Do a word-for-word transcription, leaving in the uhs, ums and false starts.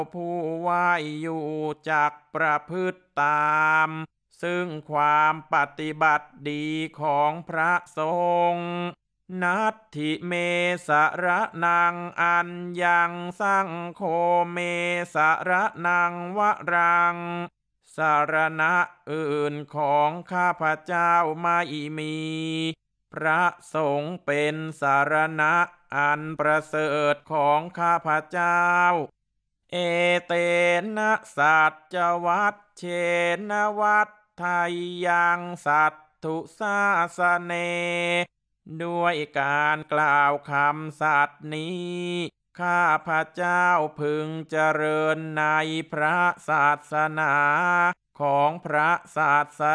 ผู้ไหว้อยู่จักประพฤติตามซึ่งความปฏิบัติดีของพระสงฆ์นัตถิเมสระนังอันยังสังโฆเมสระนังวรังสารณะอื่นของข้าพเจ้าไม่มีพระสงฆ์เป็นสารณะอันประเสริฐของข้าพเจ้าเอเตนะสัจวัตเชนวัตไทยยังสัตถุสาสเนด้วยการกล่าวคำสัตย์นี้ข้าพเจ้าพึงเจริญในพระศาสนาของพระศาส